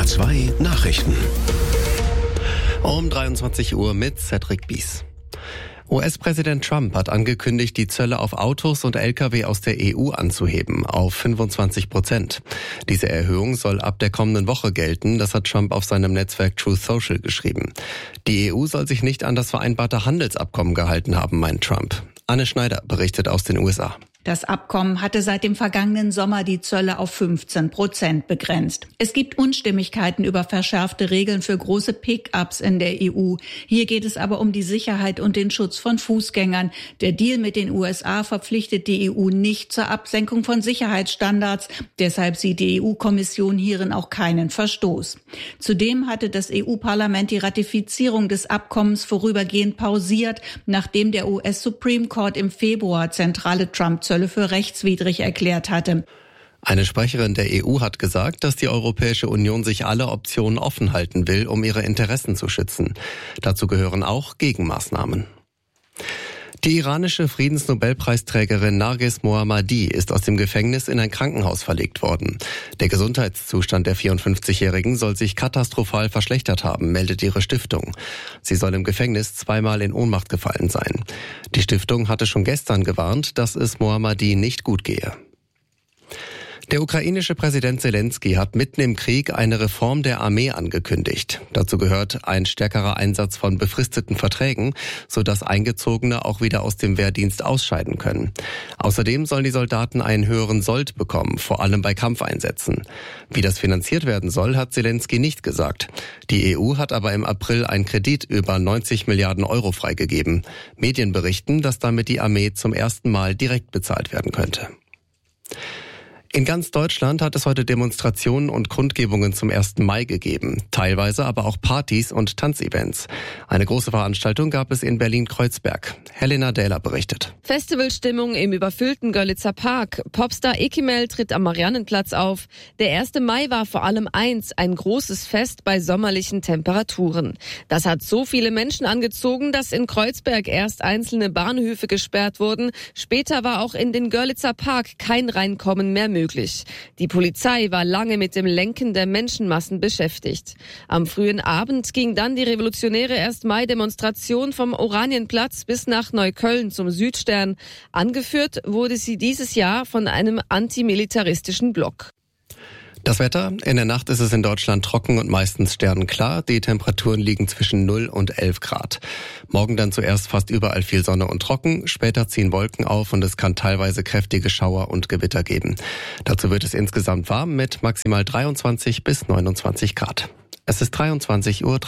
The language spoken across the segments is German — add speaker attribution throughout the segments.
Speaker 1: NDR 2 Nachrichten.
Speaker 2: Um 23 Uhr mit Cedric Bies. US-Präsident Trump hat angekündigt, die Zölle auf Autos und Lkw aus der EU anzuheben auf 25%. Diese Erhöhung soll ab der kommenden Woche gelten, das hat Trump auf seinem Netzwerk Truth Social geschrieben. Die EU soll sich nicht an das vereinbarte Handelsabkommen gehalten haben, meint Trump. Anne Schneider berichtet aus den USA.
Speaker 3: Das Abkommen hatte seit dem vergangenen Sommer die Zölle auf 15% begrenzt. Es gibt Unstimmigkeiten über verschärfte Regeln für große Pick-ups in der EU. Hier geht es aber um die Sicherheit und den Schutz von Fußgängern. Der Deal mit den USA verpflichtet die EU nicht zur Absenkung von Sicherheitsstandards. Deshalb sieht die EU-Kommission hierin auch keinen Verstoß. Zudem hatte das EU-Parlament die Ratifizierung des Abkommens vorübergehend pausiert, nachdem der US-Supreme Court im Februar zentrale Trump-Zölle für rechtswidrig erklärt hatte.
Speaker 2: Eine Sprecherin der EU hat gesagt, dass die Europäische Union sich alle Optionen offen halten will, um ihre Interessen zu schützen. Dazu gehören auch Gegenmaßnahmen. Die iranische Friedensnobelpreisträgerin Narges Mohammadi ist aus dem Gefängnis in ein Krankenhaus verlegt worden. Der Gesundheitszustand der 54-Jährigen soll sich katastrophal verschlechtert haben, meldet ihre Stiftung. Sie soll im Gefängnis zweimal in Ohnmacht gefallen sein. Die Stiftung hatte schon gestern gewarnt, dass es Mohammadi nicht gut gehe. Der ukrainische Präsident Selenskyj hat mitten im Krieg eine Reform der Armee angekündigt. Dazu gehört ein stärkerer Einsatz von befristeten Verträgen, sodass Eingezogene auch wieder aus dem Wehrdienst ausscheiden können. Außerdem sollen die Soldaten einen höheren Sold bekommen, vor allem bei Kampfeinsätzen. Wie das finanziert werden soll, hat Selenskyj nicht gesagt. Die EU hat aber im April einen Kredit über 90 Milliarden Euro freigegeben. Medien berichten, dass damit die Armee zum ersten Mal direkt bezahlt werden könnte. In ganz Deutschland hat es heute Demonstrationen und Kundgebungen zum 1. Mai gegeben, teilweise aber auch Partys und Tanzevents. Eine große Veranstaltung gab es in Berlin-Kreuzberg. Helena Dähler berichtet.
Speaker 4: Festivalstimmung im überfüllten Görlitzer Park. Popstar Ekimel tritt am Mariannenplatz auf. Der 1. Mai war vor allem ein großes Fest bei sommerlichen Temperaturen. Das hat so viele Menschen angezogen, dass in Kreuzberg erst einzelne Bahnhöfe gesperrt wurden. Später war auch in den Görlitzer Park kein Reinkommen mehr möglich. Die Polizei war lange mit dem Lenken der Menschenmassen beschäftigt. Am frühen Abend ging dann die revolutionäre 1. Mai-Demonstration vom Oranienplatz bis nach Neukölln zum Südstern. Angeführt wurde sie dieses Jahr von einem antimilitaristischen Block.
Speaker 2: Das Wetter: In der Nacht ist es in Deutschland trocken und meistens sternenklar. Die Temperaturen liegen zwischen 0 und 11 Grad. Morgen dann zuerst fast überall viel Sonne und trocken. Später ziehen Wolken auf und es kann teilweise kräftige Schauer und Gewitter geben. Dazu wird es insgesamt warm mit maximal 23 bis 29 Grad. Es ist 23:03 Uhr.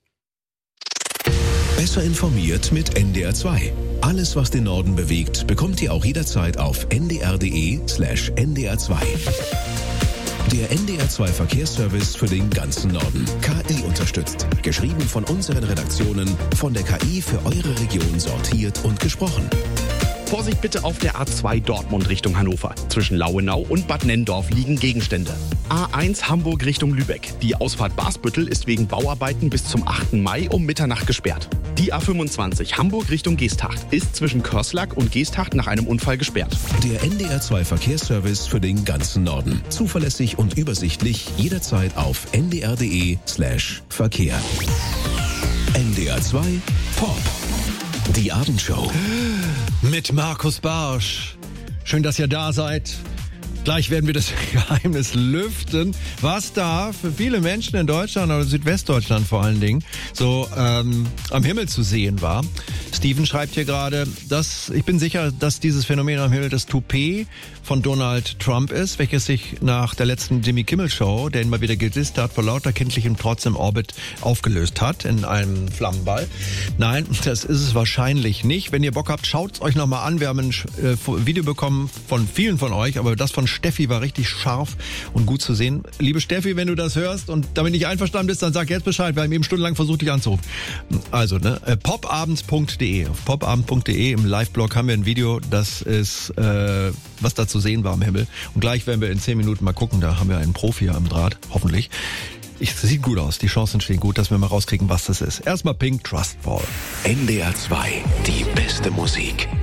Speaker 1: Besser informiert mit NDR 2. Alles, was den Norden bewegt, bekommt ihr auch jederzeit auf ndr.de/ndr2. Der NDR 2 Verkehrsservice für den ganzen Norden. KI unterstützt. Geschrieben von unseren Redaktionen, von der KI für eure Region sortiert und gesprochen.
Speaker 5: Vorsicht bitte auf der A2 Dortmund Richtung Hannover. Zwischen Lauenau und Bad Nenndorf liegen Gegenstände. A1 Hamburg Richtung Lübeck. Die Ausfahrt Basbüttel ist wegen Bauarbeiten bis zum 8. Mai um Mitternacht gesperrt. Die A25 Hamburg Richtung Geesthacht ist zwischen Körslak und Geesthacht nach einem Unfall gesperrt.
Speaker 1: Der NDR 2 Verkehrsservice für den ganzen Norden. Zuverlässig und übersichtlich jederzeit auf ndr.de/Verkehr. NDR 2 Pop. Die Abendshow.
Speaker 6: Mit Markus Barsch. Schön, dass ihr da seid. Gleich werden wir das Geheimnis lüften, was da für viele Menschen in Deutschland oder Südwestdeutschland vor allen Dingen so am Himmel zu sehen war. Steven schreibt hier gerade, dass ich bin sicher, dass dieses Phänomen am Himmel das Toupet von Donald Trump ist, welches sich nach der letzten Jimmy Kimmel Show, der ihn mal wieder gelistet hat, vor lauter kindlichem Trotz im Orbit aufgelöst hat in einem Flammenball. Nein, das ist es wahrscheinlich nicht. Wenn ihr Bock habt, schaut es euch nochmal an. Wir haben ein Video bekommen von vielen von euch, aber das von Steffi war richtig scharf und gut zu sehen. Liebe Steffi, wenn du das hörst und damit nicht einverstanden bist, dann sag jetzt Bescheid. Wir haben eben stundenlang versucht, dich anzurufen. Also, popabend.de. Auf popabend.de im Live-Blog haben wir ein Video, das ist, was da zu sehen war am Himmel. Und gleich werden wir in 10 Minuten mal gucken, da haben wir einen Profi am Draht, hoffentlich. Es sieht gut aus, die Chancen stehen gut, dass wir mal rauskriegen, was das ist. Erstmal Pink, Trustfall.
Speaker 1: NDR 2, die beste Musik.